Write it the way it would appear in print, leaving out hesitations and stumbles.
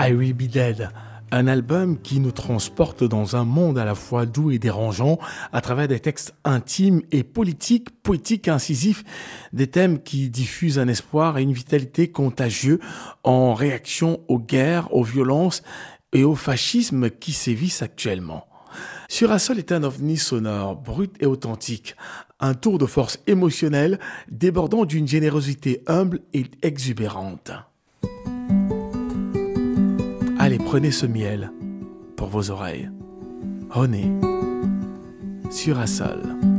I Will Be Dead, un album qui nous transporte dans un monde à la fois doux et dérangeant à travers des textes intimes et politiques, poétiques et incisifs, des thèmes qui diffusent un espoir et une vitalité contagieux en réaction aux guerres, aux violences et au fascisme qui sévissent actuellement. Surasol est un ovni sonore, brut et authentique, un tour de force émotionnel débordant d'une générosité humble et exubérante. Allez, prenez ce miel pour vos oreilles. Honey, Surasol.